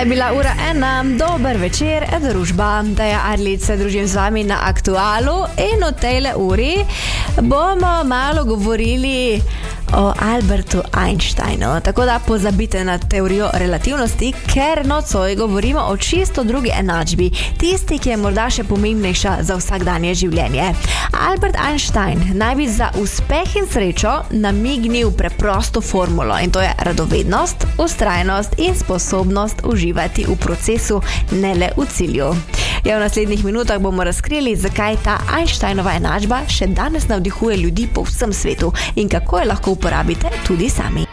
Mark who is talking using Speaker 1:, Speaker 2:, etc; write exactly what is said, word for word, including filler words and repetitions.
Speaker 1: je bila ura ena, dober večer, družba. Da je Arlic, se družim z vami na Aktualu in v tejle uri bomo malo govorili o Albertu Einsteinu. Tako da pozabite na teorijo relativnosti, ker nocoj govorimo o čisto drugi enačbi, tisti, ki je morda še pomembnejša za vsakdanje življenje. Albert Einstein naj bi za uspeh in srečo namignil preprosto formulo, in to je radovednost, vztrajnost in sposobnost uživati v procesu, ne le v cilju. Ja, v naslednjih minutah bomo razkrili, zakaj ta Einsteinova enačba še danes navdihuje ljudi po vsem svetu in kako jo lahko uporabite tudi sami.